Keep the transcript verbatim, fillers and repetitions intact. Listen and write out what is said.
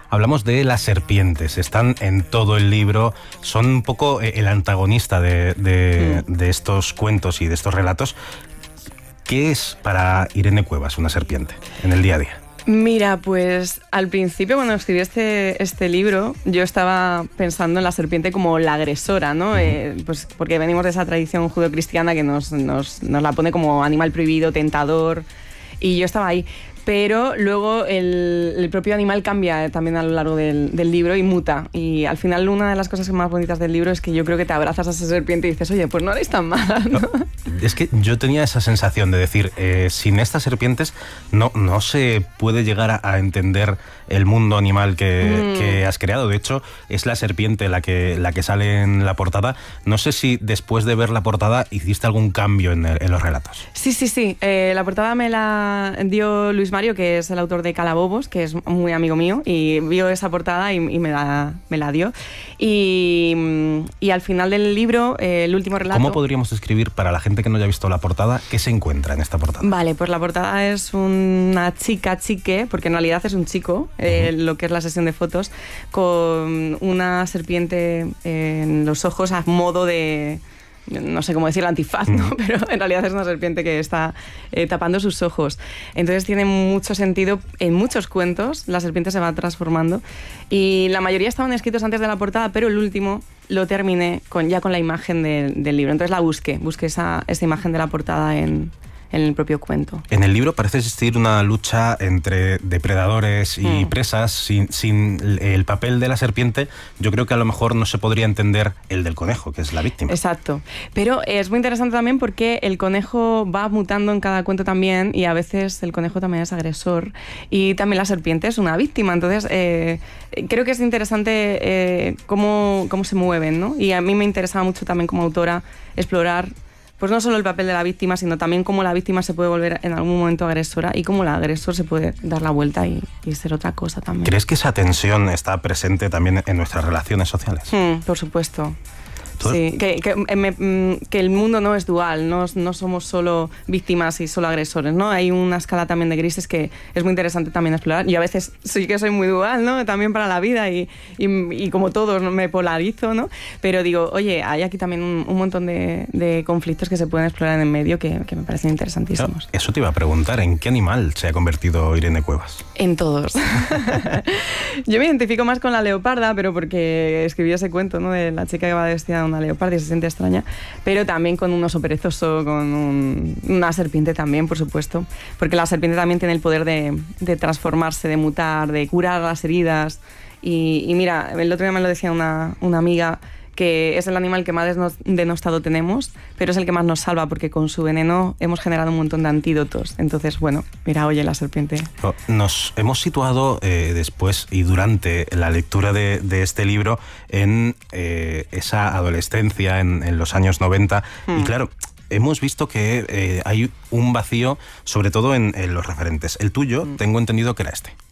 hablamos de las serpientes. Están en todo el libro, son un poco el antagonista de, de, mm. de estos cuentos y de estos relatos. ¿Qué es para Irene Cuevas una serpiente en el día a día? Mira, pues al principio cuando escribí este, este libro yo estaba pensando en la serpiente como la agresora, ¿no? Uh-huh. eh, pues porque venimos de esa tradición judeocristiana que nos, nos, nos la pone como animal prohibido, tentador, y yo estaba ahí. Pero luego el, el propio animal cambia también a lo largo del, del libro y muta. Y al final una de las cosas más bonitas del libro es que yo creo que te abrazas a esa serpiente y dices, oye, pues no eres tan mala, ¿no? No, es que yo tenía esa sensación de decir, eh, sin estas serpientes no, no se puede llegar a, a entender el mundo animal que, mm. que has creado. De hecho, es la serpiente la que, la que sale en la portada. No sé si después de ver la portada hiciste algún cambio en, el, en los relatos. Sí, sí, sí. Eh, la portada me la dio Luis Mario, que es el autor de Calabobos, que es muy amigo mío, y vio esa portada y, y me, la, me la dio. Y, y al final del libro, eh, el último relato... ¿Cómo podríamos describir, para la gente que no haya visto la portada, qué se encuentra en esta portada? Vale, pues la portada es una chica chique, porque en realidad es un chico, eh, uh-huh. lo que es la sesión de fotos, con una serpiente en los ojos a modo de... no sé cómo decir, antifaz, ¿no? Mm. Pero en realidad es una serpiente que está eh, tapando sus ojos. Entonces tiene mucho sentido. En muchos cuentos la serpiente se va transformando y la mayoría estaban escritos antes de la portada, pero el último lo terminé con, ya con la imagen de, del libro. Entonces la busqué, busqué esa, esa imagen de la portada en... en el propio cuento. En el libro parece existir una lucha entre depredadores y mm. presas. Sin, sin el papel de la serpiente, yo creo que a lo mejor no se podría entender el del conejo, que es la víctima. Exacto. Pero es muy interesante también porque el conejo va mutando en cada cuento también y a veces el conejo también es agresor y también la serpiente es una víctima. Entonces, eh, creo que es interesante eh, cómo, cómo se mueven, ¿no? Y a mí me interesaba mucho también como autora explorar pues no solo el papel de la víctima, sino también cómo la víctima se puede volver en algún momento agresora y cómo el agresor se puede dar la vuelta y, y ser otra cosa también. ¿Crees que esa tensión está presente también en nuestras relaciones sociales? Mm, por supuesto. Sí, que, que, me, que el mundo no es dual, no, no somos solo víctimas y solo agresores, ¿no? Hay una escala también de grises que es muy interesante también explorar. Yo a veces sí que soy muy dual, ¿no? También para la vida y, y, y como todos me polarizo, ¿no? Pero digo, oye, hay aquí también un, un montón de, de conflictos que se pueden explorar en el medio que, que me parecen interesantísimos. Claro, eso te iba a preguntar, ¿en qué animal se ha convertido Irene Cuevas? En todos. Yo me identifico más con la leoparda, pero porque escribí ese cuento, ¿no? De la chica que va vestida de una leoparda y se siente extraña, pero también con un oso perezoso, con un, una serpiente también, por supuesto, porque la serpiente también tiene el poder de, de transformarse, de mutar, de curar las heridas. Y, y mira, el otro día me lo decía una, una amiga, que es el animal que más denostado tenemos, pero es el que más nos salva porque con su veneno hemos generado un montón de antídotos. Entonces, bueno, mira, oye, la serpiente. Nos hemos situado eh, después y durante la lectura de, de este libro en eh, esa adolescencia, en, en los años noventa, hmm. y claro, hemos visto que eh, hay un vacío, sobre todo en, en los referentes. El tuyo, hmm. tengo entendido que era este.